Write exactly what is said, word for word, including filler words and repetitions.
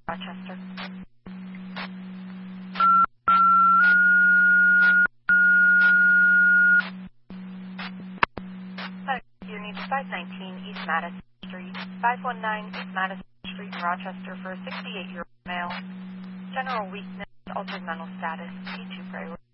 Rochester. Hi, you need five nineteen East Madison Street, five one nine East Madison Street, Rochester for a sixty-eight-year-old male. General weakness, altered mental status, T two priority.